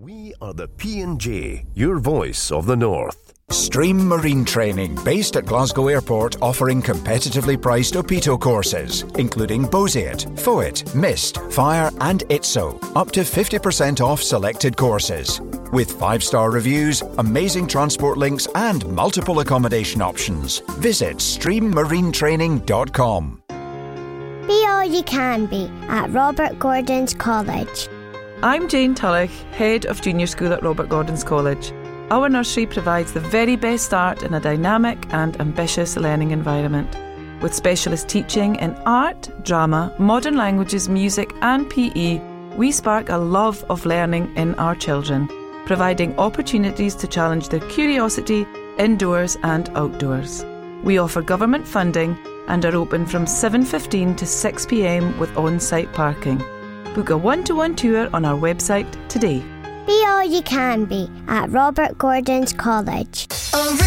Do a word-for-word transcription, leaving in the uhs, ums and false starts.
We are the P and J, your voice of the North. Stream Marine Training, based at Glasgow Airport, offering competitively priced O P T O courses, including BOSIAT, FOIT, MIST, FIRE and I T S O. Up to fifty percent off selected courses. With five-star reviews, amazing transport links and multiple accommodation options. Visit stream marine training dot com. Be all you can be at Robert Gordon's College. I'm Jane Tulloch, Head of Junior School at Robert Gordon's College. Our nursery provides the very best start in a dynamic and ambitious learning environment. With specialist teaching in art, drama, modern languages, music and P E, we spark a love of learning in our children, providing opportunities to challenge their curiosity indoors and outdoors. We offer government funding and are open from seven fifteen to six p m with on-site parking. Book a one-to-one tour on our website today. Be all you can be at Robert Gordon's College.